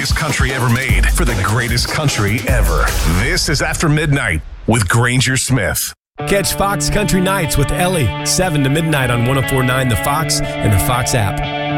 greatest country ever made for the greatest country ever. This is After Midnight with Granger Smith. Catch Fox Country Nights with Ellie, 7 to midnight on 104.9 The Fox and the Fox app.